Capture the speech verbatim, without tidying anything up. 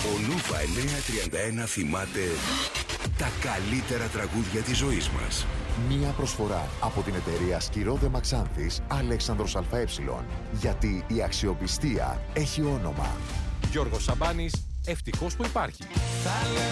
Ο Νούφα εννιακόσια τριάντα ένα θυμάται τα καλύτερα τραγούδια της ζωής μας. Μία προσφορά από την εταιρεία Σκυρόδε Μαξάνθης Αλέξανδρος ΑΕ. Γιατί η αξιοπιστία έχει όνομα. Γιώργος Σαμπάνης, ευτυχώς που υπάρχει.